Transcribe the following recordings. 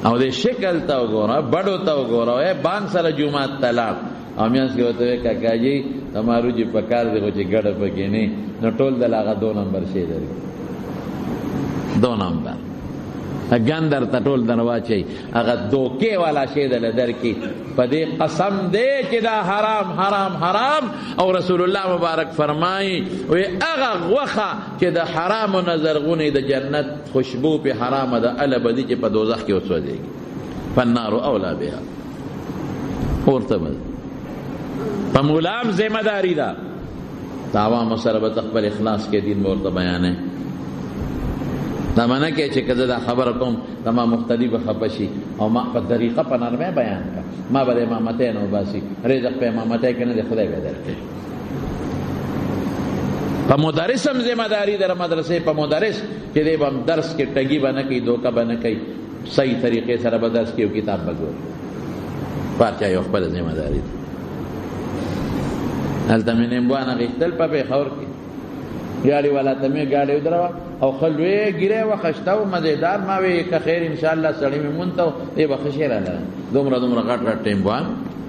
او دې شکل ته وګوره بڑو ته وګوره بان سره جمعه تلاړ او میانس کې وته کاکاجی تمارو چې پکار دی چې ګډه پکې نه نو ټول دلاغه 2 نمبر شي دی 2 نمبر اګاندر ته ټول دنواچي هغه دوکې والا شی دل درکې په دې قسم دې چې دا حرام حرام حرام او رسول الله مبارک فرمایي وي هغه وخه چې د حرام نظرغونی د جنت خوشبو په حرام ده البدی چې په دوزخ کې وسوځي فالنار اولا بها ورته په مولام ذمہ داری ده عوام سره به خپل اخلاص کې دین ورته بیانې دا معنی کې چې کله دا خبره کوم تمام مختلف خپشي او ما په طریقه په نرمه بیان کا ما به امامتین او باسي رزق په امامتای کنه د خدای به درکې په مدرس هم ذمہ داری در مدرسې په مدرس چې دې بم درس کې ټګي باندې کوي دوکا باندې کوي صحیح طریقې سره به درس کې کتاب بګور پاتیا یو خپل ذمہ داری التمنیم بوانا غیختل پا پی خور کی گاڑی والا تمی گاڑی ادروا او خلوی گیره و خشتاو مزیدار ماوی که خیر انشاءاللہ سڑی میں منتاو ای بخشی را لرا دومرا غٹ غٹ ٹیم بوان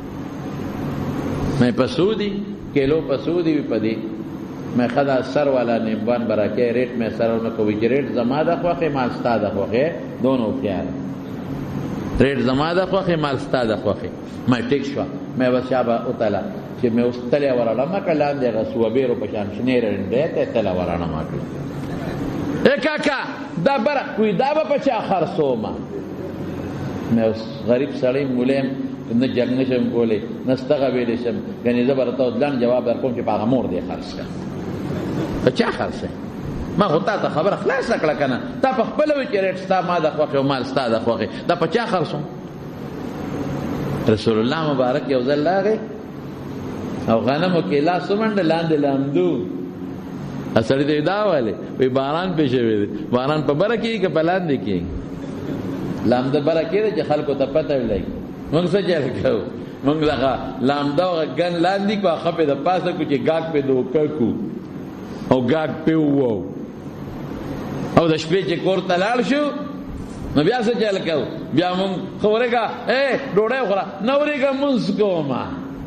میں پسودی کیلو پسودی بھی پدی میں خدا سر والا نیمبان برا کے ریٹ میں سر انکوی چی ریٹ زما دا خواخی مال ستا دا خواخی دونوں خیال ریٹ زما دا خواخی مال ستا دا خواخی میں ٹک شوا میں بس شابا اتالا چې مې اوس تلی وراړه مکه لاندې هغه سوبیرو په شان شنې رنډې ته تلی وراړه ما کړه ای کاکا دا بره وایي دا به په چا خرڅومه مې اوس غریب سړی مولیم نه جنګ نه شم کولی نه ستغه ویلی شم ګنې زه به راته اوس لنډ جواب در کوم چې په هغه مور دې خرڅ کړه په چا خرڅوې ما خو تا ته خبره خلاصه کړه که نه تا په خپله وایي چې ریټ ستا ما د خوښې او مال ستا د خوښې دا په چا خرڅوم رسول الله مبارک یو ځل راغی او غنمو کې لاس ومنډه لاندې لامدو سړی ته دا والی وی باران پې شوی دی باران په بره کېږي که په لاندې کېږي لامده بره کېږي چې خلکو ته پته ولګي موږ څه چل کوو موږ دغه لامده هغه ګن لاندې کړو هغه پې د پاسه کړو چې ګاګ پې دوکه کړو او ګاګ پې ووو او د شپې چې کور ته لاړ شو نو بیا څه چل کوو بیا موږ خو ورېږه ډوډۍ وخوره نه ورېږه مونځ کومه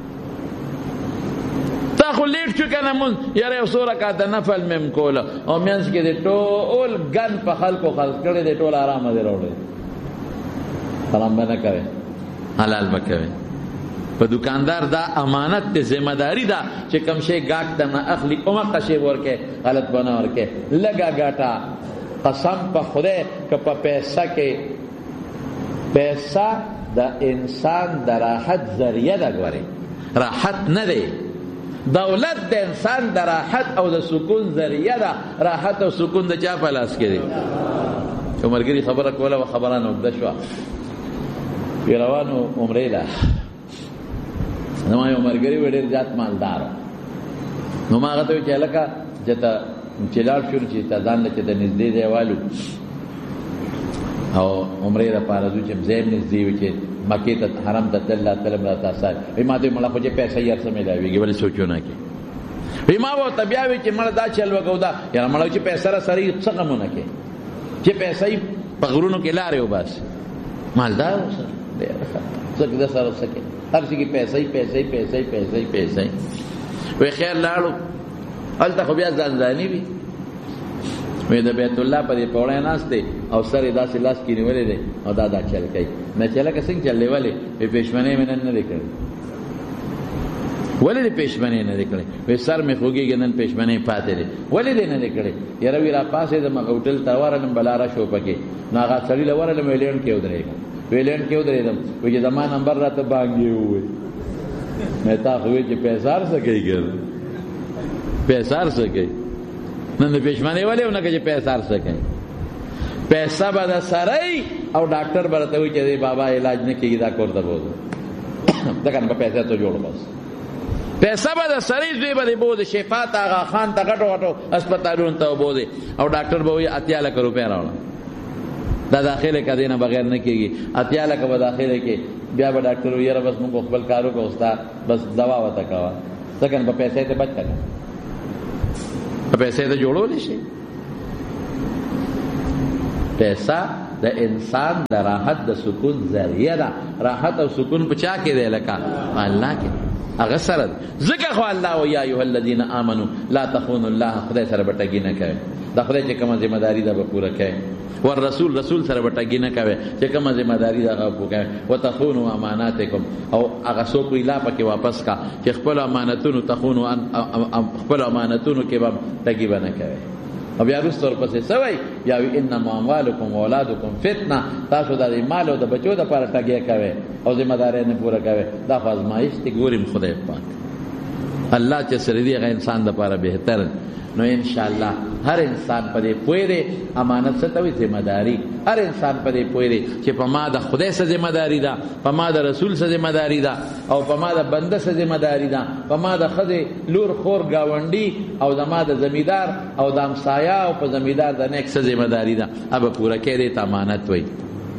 تا خو لیټ شو کنه مون یاره یو څو رکعاته نفل مې کوله او منځ کې د ټول ګن په خلکو خرڅ کړی دی ټول ارامه دی راوړی حرام به نه کوې حلال به کوې په دکاندار دا امانت دی ذمہ داری ده چې کوم شی ګاټ ته نه اخلي هغه شی ورکې غلط به نه ورکې لږه ګټه قسم په خدای که په پیسه کې پیسه د انسان د راحت ذریعه ده ګورې راحت نه دی دولت د انسان د راحت او د سکون ذریعه ده راحت او سکون د چا په لاس کې دی عمرګری خبره کوله و خبره نه وګده شوه روانو عمرې له نو ما عمرګری وړ ډېر ذات مالدار نو ما هغه ته چې لکه جته چې لاړ شو چې ته ځان له چې د نږدې دیوالو او عمرې لپاره ځو چې زیم نږدې وي چې مکې ته حرم ته تلل تلم را تاسو وي ما دې مړه خو چې پیسې یې سمې لاويږي ولې سوچونه کې وي ما وو تبیا وي چې مړه دا چل وګو دا یاره مړه چې پیسې را سړی څه غمونه کې چې پیسې په غرونو کې لارې وباس مالدار اوسه ډېر ښه څه د سره سکے هر څه کې پیسې پیسې پیسې پیسې پیسې وي خیر لاړو هلته خو بیا ځانځاني وي وی د بیت الله په دې پوړې ناشته او سره داسې لاس کې نیولې دي او دا چل کوي نه چل که څنګه چلې ولې په پښمنه مې نه لیکل ولې دې پښمنه نه لیکل وی سر مې خوږي نن پښمنه پاتې دي ولې دې نه لیکل یاره وی را پاسې د مغوټل تاورن بلاره شو پکې ناغه سړی لورل مې لین کې ودرېګم ویلین کې ودرېدم وی چې زما نمبر راته باندې وې مې تا خو چې پیسار سکے ګر پیسار سکے نن پښمنه ولې ونه کې پیسار سکے پیسہ به سړی او ډاکټر برته وي چې بابا علاج نه کیږي دا کور ته بوزو دا کنه په پیسې ته جوړ بس پیسہ به سړی دوی به بوزي شفاعت آغا خان ته غټو غټو هسپتالونو ته بوزي او ډاکټر به وي 80 لک روپیا راوړل دا داخله کدی نه بغیر نه کیږي 80 لک به داخله کې بیا به ډاکټر وي یاره بس موږ خپل کارو کو استاد بس دوا وته کاوه څنګه په پیسې ته بچ کړه په پیسې ته جوړول شي پیسہ د انسان د راحت د سکون ذریعہ ده. راحت او سکون په چا کې دی؟ لکه الله کې. هغه سره ځکه خو الله یا ایها الذین آمنوا لا تخونوا الله، خدای سره بټګي نه کوي. د خدای چې کومه ذمہ داری ده به پوره کوي. والرسول رسول سره بټګي نه کوي چې کومه ذمہ داری ده هغه پوره کوي. وتخونوا اماناتکم، او هغه څوک لا پکې واپس کا چې خپل امانتونو تخونوا خپل امانتونو کې به ټګي بنه کوي. او بیا وروسته ورپسې سوی بیا وی انما اموالکم واولادکم فتنه، تاسو د مال او د بچو د لپاره ټګي کوي او ذمہ داری نه پوره کوي. دا خو ازمایش دی. ګورم خدای پاک الله چې سره دی هغه انسان د لپاره بهتر. نو ان شاء الله هر انسان په دې پوهه دی امانت څه ته وي؟ ذمہ داری. هر انسان په دې پوهه دی چې په ما د خدای سره ذمہ داری ده، په ما د رسول سره ذمہ داری ده، او په ما د بنده سره ذمہ داری ده، په ما د خدای لور خور گاونډي او د ما د زمیدار او د همسایه او په زمیدار د نیک سره ذمہ داری ده. اب پوره کړي ته امانت وي.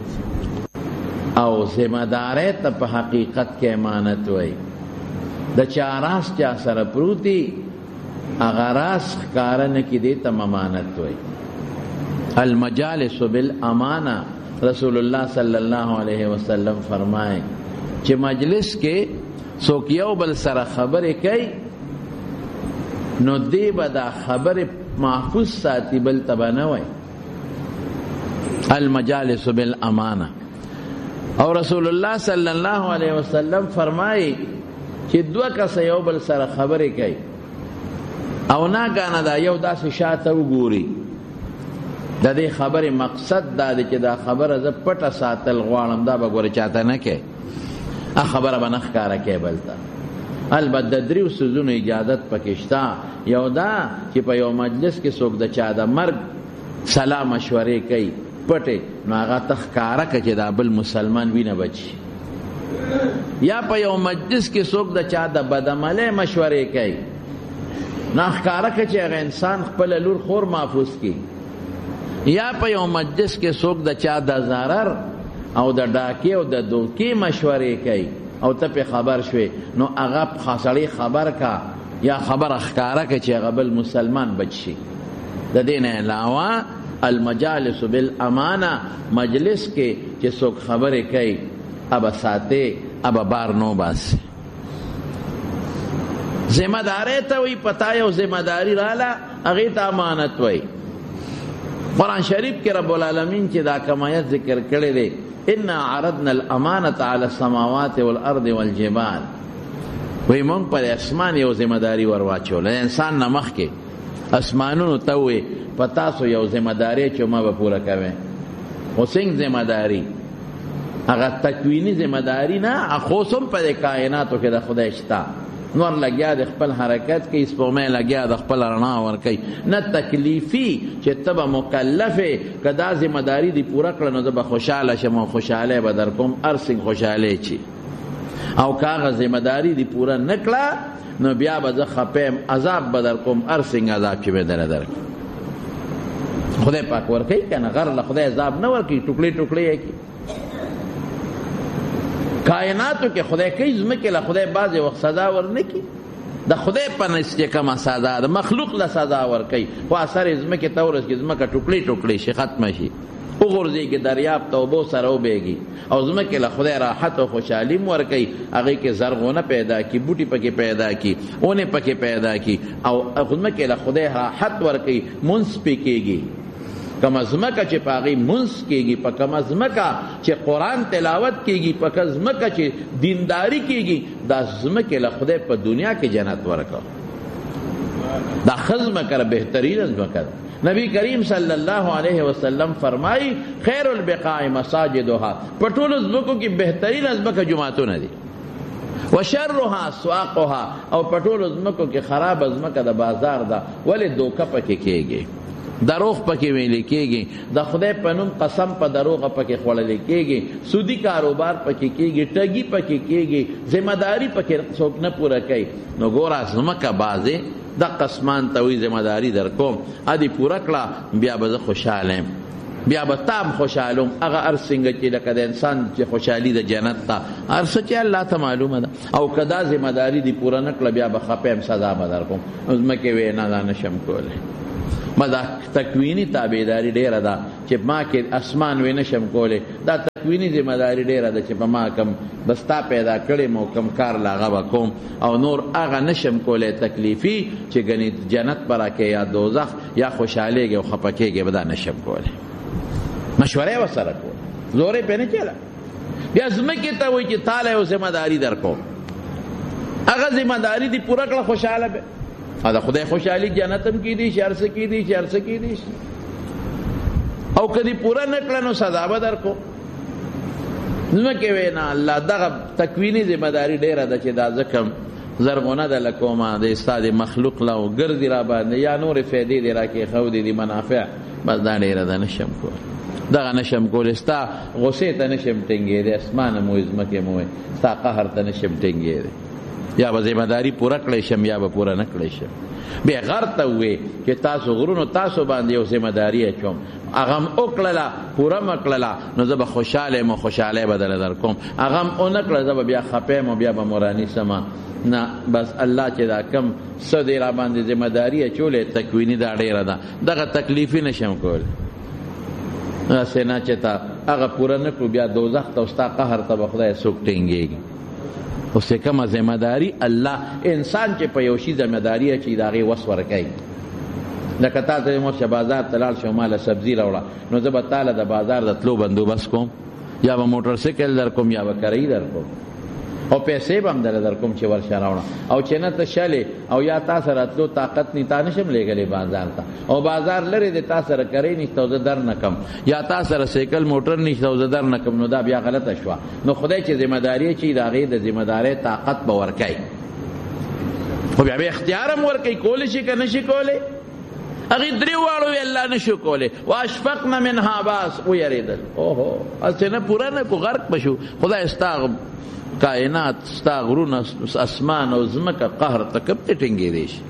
او ذمہ داری ته په حقیقت کې امانت وي. د چا راز چا سره پروتي اگر راز ښکارا کی دیتا امانت وی. المجالس بالامانہ، رسول اللہ صلی اللہ علیہ وسلم فرمائے کہ مجلس کے څوک یو بل سره خبرې کوي نو دی به دا خبرې محفوظ ساتي، بل ته به نه وایي. المجالس بالامانہ. اور رسول اللہ صلی اللہ علیہ وسلم فرمائے چې دوه کسه یو بل سره خبرې کوي او ناګانه دا یو داسې شاته وګوري، د دې خبرې مقصد دا دی چې دا خبره زه پټه ساتل غواړم، دا به ګوره چاته نه کوي، خبره به نه ښکاره کوي بل ته. البته د دریو څیزونو اجازت پکې شته. یو دا چې په یو مجلس کې څوک د چا د مرګ صلاح مشورې کوي پټې، نو هغه ته ښکاره کړه چې دا بل مسلمان وینه بچي. یا په یو مجلس کې څوک د چا د بدعملۍ مشورې کوي، نو ښکاره کړه چې هغه انسان خپله لور خور محفوظ کړي. یا په یو مجلس کې څوک د چا د ضرر او د ډاکې او د دوکې مشورې کوي او ته پې خبر شوې، نو هغه سړی خبر کا یا خبر ښکاره کړه چې هغه بل مسلمان بچ شي. د دې نه علاوه المجالس بالامانه، مجلس کې چې څوک خبرې کوي اب ساته اب بار نو باسي. ذمہ داری ته وی پتا یو ذمہ داری رااله هغې ته امانت وی. قرآن شریف کې رب العالمین چې دا کمایت ذکر کړی دی، انا عرضنا الامانة على السماوات والارض والجبال، وی مونږ پر اسمان یو ذمہ داری ورواچوله. انسان نه مخکې اسمانونو ته وی په تاسو یو ذمہ داری چې ما به پوره کوئ. خو څنګه ذمہ داری؟ هغه تکوینی ذمہ داری نه، خصوصا په کائناتو کې د خدای شته. نور لګیا د خپل حرکت کې، سپوږمۍ لګیا د خپل رڼا ورکوي. نه تکلیفي چې ته به مکلفې که دا ذمہ داری دې پوره کړه نو زه به خوشحاله شم او خوشحالی به در کوم، هر څنګه خوشحالی چی. او که هغه ذمہ داری دې پوره نه کړه نو بیا به زه خپیم، عذاب به در کوم، هر څنګه عذاب چې به در درکړي. خدای پاک ورکوي که نه، غر له خدای عذاب نه ورکوي، ټوکړې ټوکړې یې کوي. کائناتو کې خدای کوي، ځمکې له خدای بعضې وخت سزا ورنکي. د خدای په نس چې کومه سزا ده مخلوق له سزا ورکوي، خو اثر یې ځمکې ته ورسېږي، ځمکه ټوکړې ټوکړې شي، ختمه شي، وغورځېږي دریاب ته، اوبو سره وبهېږي. او ځمکې له خدای راحت او خوشحالي م ورکوي، هغې کې زرغونه پیدا کړي، بوټي پکې پیدا کړي، اونې پکې پیدا کړي، او ځمکې له خدای راحت ورکوي، مونځ پې کېږي. کما زمکه چې پاغي منس کېږي، په کما زمکه چې قرآن تلاوت کېږي، په کما زمکه چې دینداری کېږي، دا زمکه له خدای په دنیا کې جنت ورکړه. دا خزمکه بهترین زمکه ده. نبی کریم صلی اللہ علیہ وسلم فرمائی خیر البقاع مساجدها، په ټولو زمکو کې بهترین زمکه جمعتونه دي. وشرها اسواقها، او په ټولو زمکو کې خراب زمکه د بازار ده. ولې دوکه پکې کېږي، دروغ پکې ویل کېږي، د خدای په نوم قسم په دروغ پکې خوړل کېږي، سودی کاروبار پکې کېږي، ټګي پکې کېږي، ذمہ داری پکې څوک نه پوره کوي. نو ګوره زمکه بازې د قسمان ته وي ذمہ داری در کوم، ادي پوره کړه، بیا به زه خوشحاله یم، بیا به تام خوشحالم. هغه هر څنګه چې لکه د انسان چې خوشحالي د جنت ته هر څه چې الله ته معلومه ده. او که دا ذمہ داری دې پوره نه کړه بیا به خفه یم، سزا به در کوم. زمکې وی نه دا نشم کولی. مدا تکوینی تابعداری ډیره ده چې ما کې اسمان وی نشم کولی. دا تکوینی ذمہ داری ډیره ده چې په ما کم بستا پیدا کړی مو کم کار لاغه وکوم او نور هغه نشم کولی تکلیفي چې ګنې جنت برکه یا دوزخ یا خوشحالیږي او خفه کېږي به دا نشم کولی. مشورې ورسره کول زورې پې نه چله. بیا ځمکې ته وایي چې تاله یو ذمہ داری در کوم، هغه ذمہ داری دې پوره کړه خوشحاله به. دا خدای خوشحالي جنت هم کېدی شي، هر څه کېدی شي، هر څه کېدی شي. او کدی پورا نه کړه نو سزا به در کو. ځمکې وی نه الله دغه تکویني ذمہ داری ډېره ده چې دا ځکه زرغونه ده لکومه د ستا د مخلوق له ګرځي را باندې یا نورې فایدې دې را کېښودې دي منافع، بس دا ډېره ده نشم کول. دغه نشم کول ستا غصې ته نشم ټینګېدی، اسمانه مو ځمکې مو ستا قهر ته نشم ټینګېدی. یا به ذمہ داری پوره کړی شم یا به پوره نه کړی شم. بیا غر ته ووې چې تاسو غرونو تاسو باندې یو ذمہ داری اچوم، هغه م وکړله پوره م کړله نو زه به خوشحاله یم او خوشحالی به درله در کوم. هغه م ونه کړه زه به بیا خفه یم او بیا به موراني سمه. نه بس الله چې دا کم څه دی را باندې ذمہ داری اچولې تکویني دا ډېره ده، دغه تکلیفي نشم کولی. هسې نه چې تا هغه پوره نه کړو بیا دوزخ ته او ستا قهر ته به خدای څوک ټینګېږي. اوس کومه ذمہ داری الله انسان چې په یو شي ذمہ داری اچوي د هغې وس ورکوي. لکه تا ته مورشه بازار ته لاړ شو ماله سبزي راوړه، نو زه به تاله د بازار د تلو بندوبست کوم، یا به موټر سایکل در کوم یا به کرایي در کوم او پیسې به هم درله در کوم چې ورشه راوړه. او چې نه ته شلې او یا تا سره تلو طاقت نی تا نشم لېږلی بازار ته، او بازار لرې دی تا سره کرایي نشته او زه در نه کم، یا تا سره سایکل موټر نشته او زه در نه کم، نو دا بیا غلطه شوه. نو خدای چې ذمہ داری اچوي د هغې د ذمہ دارۍ طاقت به ورکوي، خو بیا به اختیار هم ورکوي کولی شي که نشي کولی. هغې درې واړو الله نشو کولی. واشفقن منها باس ویرېدل، اوهو هسې نه پوره نه کو غرق به شو. خدای ستا کائنات ستا غرونه اسمان او ځمکه قهر ته کم ته ټینګېدی شي.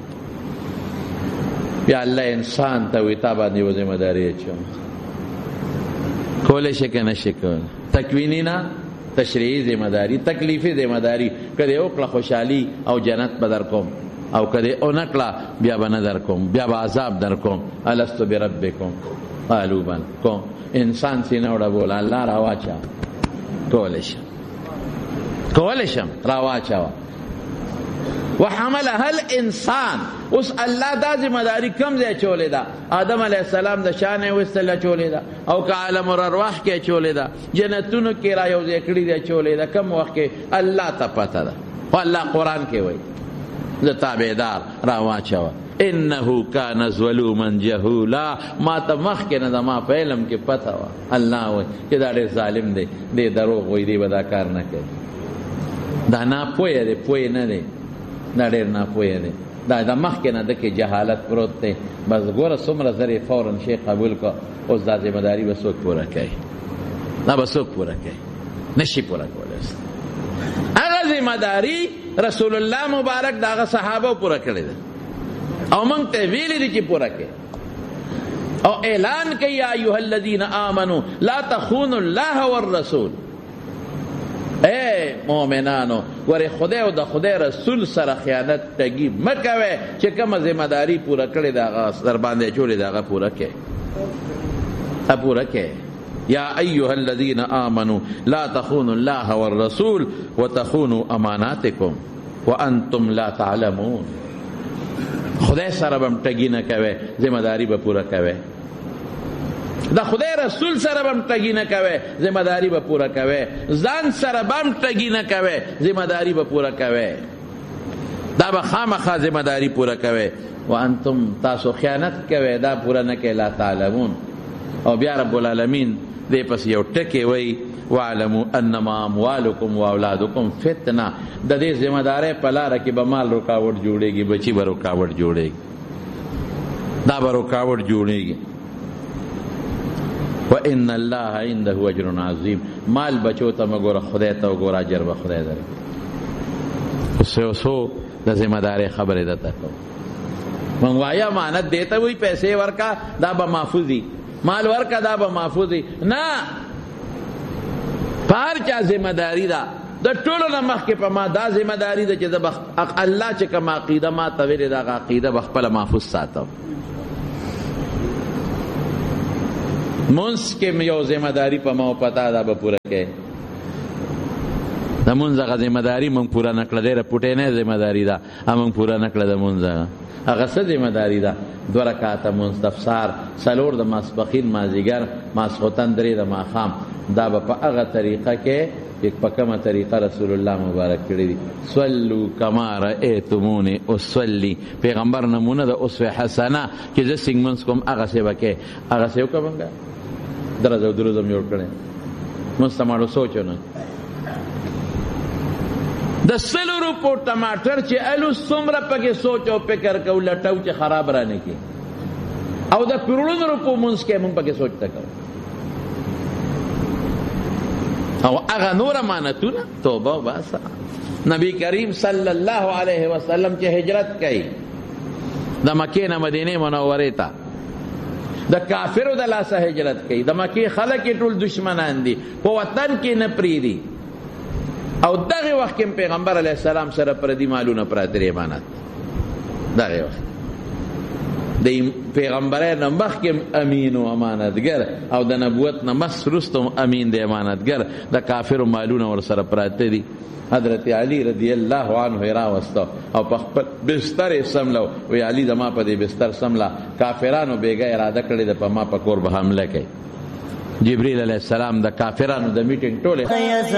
بیا الله انسان ته وایي تا باندې یوه ذمہ داري اچوم، کولی شي که نشي کولی. تکویني نه تشریعي ذمہ داری، تکلیفي ذمہ داری. که دې وکړه خوشحالي او جنت به در کوم، او که دې ونه کړه بیا به نه در کوم، بیا به عذاب در کوم. الستو بربکم قالوا بل. کوم انسان سینه وډبوله الله راواچه کولی شم کولی شم راواچوه. وحملها الانسان. اوس الله دا ذمہ داری کم ځای اچولې ده؟ آدم علیه السلام د شان یې ویستل اچولې ده، او که عالم الارواح کې اچولې ده، جنتونو کې را یو ځای کړي ده اچولې ده. کم وخت کې الله ته پته ده. خو الله قرآن کې وایي زه تابعدار راواچوه. انه کان ظلوما جهولا. ما ته مخکې نه ده ما په علم کې پته وه. الله وایي چې دا ډېر ظالم دی، دی دروغ وایي، دی به دا کار نه کوي. دا ناپوهه دی، پوه نه دی، دا ډېر ناپوهه دی. دا د مخکې نه ده کې جهالت پروت دی. بس ګوره څومره زر یې فوراً شی قبول کړه. اوس دا ذمہ داري به څوک پوره کوي؟ دا به څوک پوره کوي؟ نشي پوره کولی. هغه ذمہ داري رسول الله مبارک د هغه صحابه پوره کړې ده او موږ ته ویلي دي چې پوره کړي او اعلان کوي یا ایها الذین آمنوا لا تخونوا الله والرسول. اے مؤمنانو ورې خدای او د خدای رسول سره خیانت ټګي مه کوئ چې کومه ذمہ داري پوره کړې ده هغه در باندې اچولې ده هغه پوره کړئ. پوره کړئ. یا ایها الذین آمنوا لا تخونوا الله والرسول وتخونوا اماناتکم وانتم لا تعلمون. خدای سره به هم ټګي نه کوئ، ذمہ داري به پوره کوئ. دا خدای رسول سره به هم ټګي نه کوئ، ذمہ داري به پوره کوئ. ځان سره به هم ټګي نه کوئ، ذمہ داري به پوره کوئ. دا به خامخا ذمہ داري پوره کوئ. وانتم تاسو خیانت کوئ، دا پوره نه کوئ. لا تعلمون. او بیا رب العالمین دې پس یو ټکی وایي واعلموا انما اموالکم واولادکم فتنه. د دې ذمہ دارۍ په لاره کې به مال رکاوټ جوړېږي، بچي به رکاوټ جوړېږي، دا به رکاوټ جوړېږي. وان الله عنده اجر عظیم. مال بچو ته مه ګوره، خدای ته وګوره، اجر به خدای درکړي. څو د ذمہ دارۍ خبرې درته کوم. موږ وایو امانت دې ته وایي پیسې ورکا دا به محفوظ مال ورکا دا به محفوظ نه. پار چا ذمہ داری دا د ټولو نه مخکې په ما دا ذمہ داری ده چې د الله چې کوم عقیده ما ته ویلې دا عقیده به خپله محفوظ ساتم. منس کې یو ذمہ داری په ما پتا دا به پوره کې د منځ هغه ذمہ داری مونږ پوره نه کړه ډېره پټې نه ذمہ داری ده مونږ پوره نه کړه د منځ هغه څه ذمہ داری ده 2 رکعاته منځ د افسار 4 د ماسپښین مازدیګر ماسخوتن 3 د ماښام دا به په هغه طریقه کې یک په کومه طریقه رسول الله مبارک کړی دي صلو کما رأیتمونی اصلی پیغمبر نمونه د اسوه حسنه چې زه څنګه منځ کوم هغه څه وکړه هغه څه وکړم درځو درځم جوړ کړي مستماړو سوچو نه د 100 روپو ټماټر چې الو څومره پکې سوچ او فکر کو لټاو چې خراب را نه کی او د کروڑونو روپو منځ کې مونږ پکې سوچ تکو او هغه نور امانتونه توبه واسه نبی کریم صلی الله علیه وسلم چې هجرت کړي د مکې نه مدینه منوره ته د کافرو د لاسه هجرت کړي د مکې خلک ټول دشمنان دي په وطن کې نه پریدي او دغه وخت کې پیغمبر علیه السلام سره پردي مالونه پراته امانت دغه وخت د پیغمبرانو مخکې امین او امانتګر او د نبوت نه مسرستم امین د امانتګر د کافرو مالونه ور سره پراته دي حضرت علی رضی الله عنه راوستو او په خپل بستر سملو وی علی د ما په دې بستر سملا کافرانو بیګا اراده کړی د په ما په کور به حمله کوي جبرئیل علیه السلام د کافرانو د میټینګ ټوله